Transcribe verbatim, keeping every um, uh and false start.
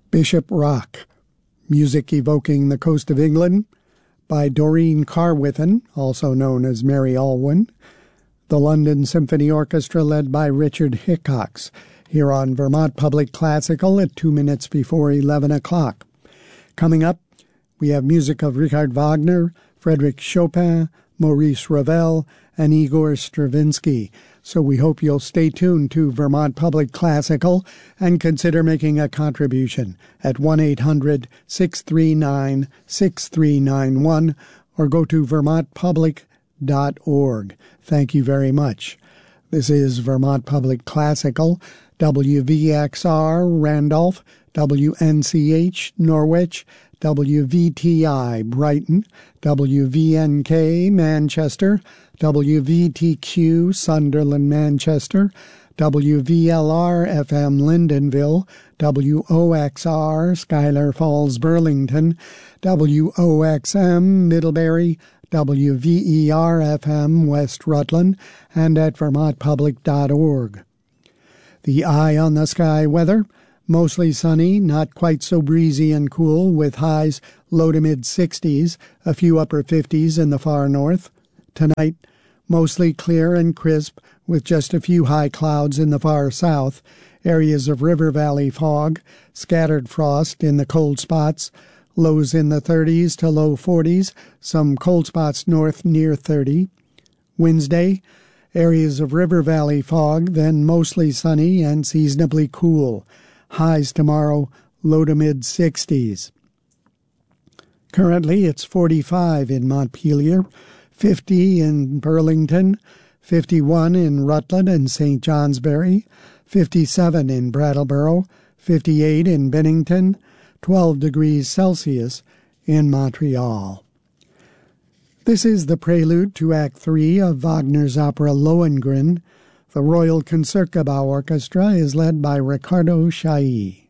Bishop Rock, music evoking the coast of England by Doreen Carwithen, also known as Mary Alwyn. The London Symphony Orchestra led by Richard Hickox, here on Vermont Public Classical at two minutes before eleven o'clock. Coming up, we have music of Richard Wagner, Frédéric Chopin, Maurice Ravel, and Igor Stravinsky. So we hope you'll stay tuned to Vermont Public Classical and consider making a contribution at one eight hundred, six three nine, six three nine one or go to vermont public dot org. Thank you very much. This is Vermont Public Classical, W V X R Randolph, W N C H Norwich, W V T I Brighton, W V N K Manchester, W V T Q Sunderland Manchester, W V L R F M Lyndonville, W O X R Schuyler Falls Burlington, W O X M Middlebury, W V E R F M West Rutland, and at vermont public dot org. The eye on the sky weather: mostly sunny, not quite so breezy and cool, with highs low to mid-sixties, a few upper fifties in the far north. Tonight, mostly clear and crisp, with just a few high clouds in the far south, areas of river valley fog, scattered frost in the cold spots, lows in the thirties to low forties, some cold spots north near thirty. Wednesday, areas of river valley fog, then mostly sunny and seasonably cool. Highs tomorrow, low to mid-sixties. Currently, it's forty-five in Montpelier, fifty in Burlington, fifty-one in Rutland and Saint Johnsbury, fifty-seven in Brattleboro, fifty-eight in Bennington, twelve degrees Celsius in Montreal. This is the prelude to Act Three of Wagner's opera Lohengrin. The Royal Concertgebouw Orchestra is led by Riccardo Chailly.